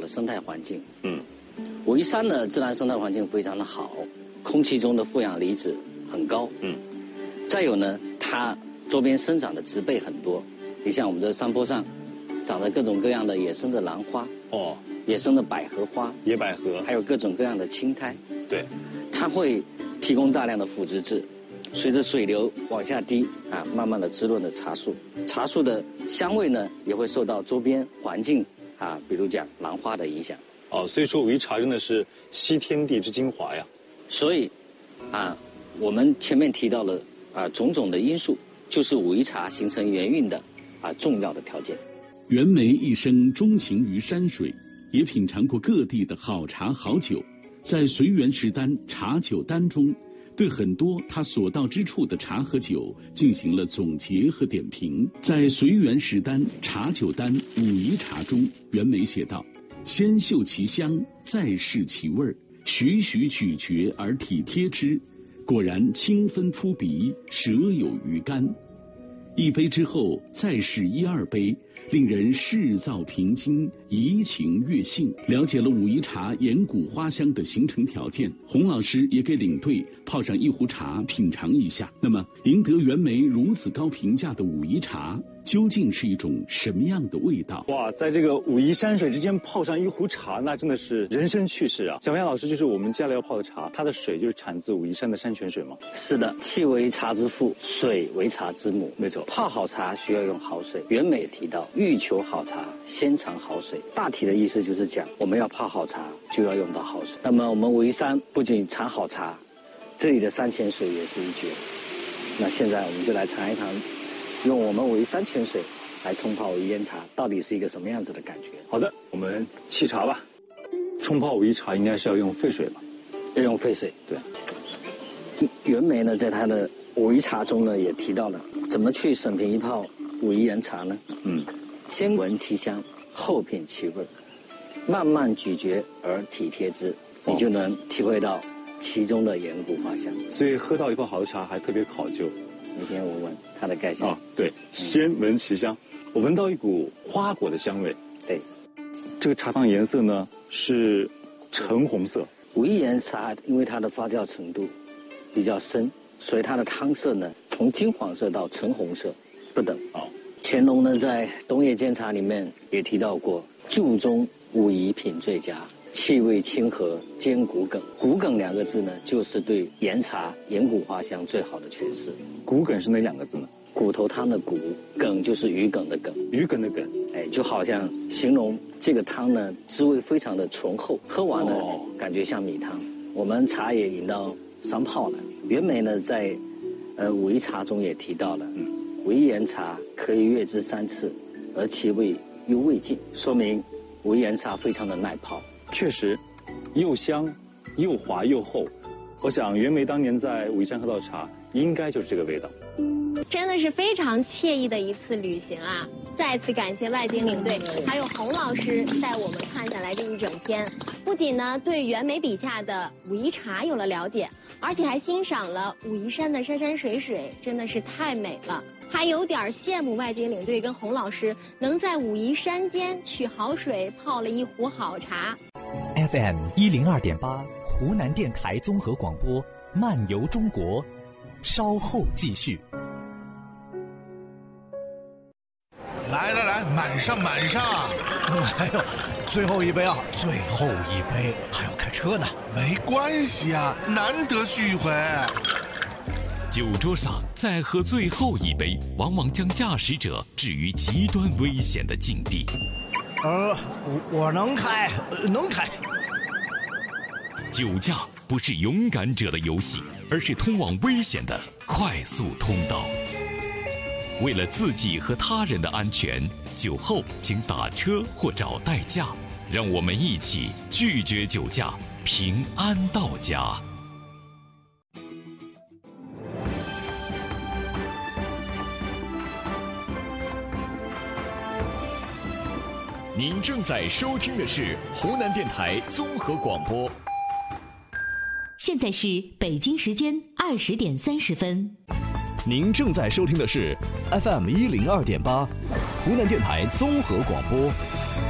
的生态环境。武夷山的自然生态环境非常的好，空气中的负氧离子很高。再有呢，它周边生长的植被很多。你像我们这山坡上，长着各种各样的野生的兰花，野生的百合花， 野百合， 还有各种各样的青苔。 对， 它会提供大量的腐殖质，随着水流往下滴慢慢的滋润了茶树。茶树的香味呢，也会受到周边环境比如讲兰花的影响。 所以说武夷茶真的是吸天地之精华呀。 所以我们前面提到了种种的因素，就是武夷茶形成元运的重要的条件。 袁枚一生钟情于山水，也品尝过各地的好茶好酒，在随园食单茶酒单中，对很多他所到之处的茶和酒进行了总结和点评。在随园食单茶酒单武夷茶中，袁枚写道：先嗅其香，再试其味，徐徐咀嚼而体贴之，果然清芬扑鼻，舌有余甘。一杯之后再试一二杯，令人视燥平津，怡情悦性。了解了武夷茶岩谷花香的形成条件，洪老师也给领队泡上一壶茶品尝一下。那么赢得袁枚如此高评价的武夷茶究竟是一种什么样的味道？ 哇，在这个武夷山水之间泡上一壶茶，那真的是人生趣事啊！小杨老师，就是我们接下来要泡的茶，它的水就是产自武夷山的山泉水吗？ 是的，气为茶之父，水为茶之母。 没错， 泡好茶需要用好水。袁枚提到，欲求好茶，先尝好水。大体的意思就是讲，我们要泡好茶，就要用到好水。那么我们武夷山不仅产好茶，这里的山泉水也是一绝。那现在我们就来尝一尝，用我们武夷山泉水来冲泡武夷岩茶，到底是一个什么样子的感觉？ 好的，我们沏茶吧。冲泡武夷茶应该是要用沸水吧？ 要用沸水。 对。 袁枚呢，在他的武夷茶中呢，也提到了怎么去审评一泡武夷岩茶呢？先闻其香，后品其味，慢慢咀嚼而体贴之，你就能体会到其中的岩谷花香。 所以喝到一泡好的茶还特别考究。 你先闻闻它的盖香。 对，先闻其香，我闻到一股花果的香味。 对， 这个茶汤颜色呢是橙红色。 武夷岩茶因为它的发酵程度比较深，所以它的汤色呢从金黄色到橙红色不等。乾隆呢在《东野监察》里面也提到过，注中武夷品最佳，气味清和，兼骨梗。骨梗两个字呢，就是对岩茶岩谷花香最好的诠释。 骨梗是哪两个字呢？ 骨头汤的骨，梗就是鱼梗的梗。 鱼梗的梗。 就好像形容这个汤呢，滋味非常的醇厚，喝完呢感觉像米汤。我们茶也引到商泡了。袁枚呢在武夷茶中也提到了，武夷岩茶可以阅之3次，而其味又未尽，说明武夷岩茶非常的耐泡。 确实，又香又滑又厚。我想袁枚当年在武夷山喝到茶，应该就是这个味道。 真的是非常惬意的一次旅行啊！再次感谢外景领队还有洪老师带我们看下来这一整天，不仅呢对袁枚笔下的武夷茶有了了解，而且还欣赏了武夷山的山山水水，真的是太美了。还有点羡慕外景领队跟洪老师能在武夷山间取好水泡了一壶好茶。 FM 102.8湖南电台综合广播，漫游中国，稍后继续。 来来来，满上满上！哎呦，最后一杯啊，最后一杯，还要开车呢。没关系啊，难得聚一回。 酒桌上再喝最后一杯，往往将驾驶者置于极端危险的境地。 我能开，能开。 酒驾不是勇敢者的游戏，而是通往危险的快速通道。为了自己和他人的安全，酒后请打车或找代驾。让我们一起拒绝酒驾，平安到家。 您正在收听的是湖南电台综合广播。 现在是北京时间20点30分。 您正在收听的是 FM 102.8湖南电台综合广播。